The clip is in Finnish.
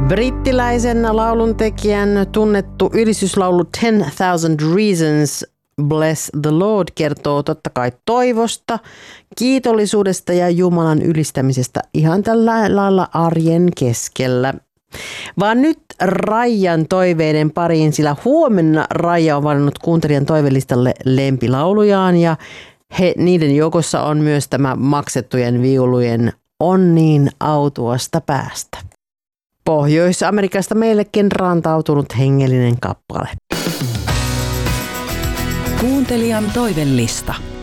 Brittiläisen lauluntekijän tunnettu ylistyslaulu 10,000 Reasons Bless the Lord kertoo totta kai toivosta, kiitollisuudesta ja Jumalan ylistämisestä ihan tällä lailla arjen keskellä. Vaan nyt Raijan toiveiden pariin, sillä huomenna Raija on valinnut kuuntelijan toivelistalle lempilaulujaan ja niiden joukossa on myös tämä maksettujen viulujen On niin autuasta päästä. Pohjois-Amerikasta meillekin rantautunut hengellinen kappale. Kuuntelijan toivelista.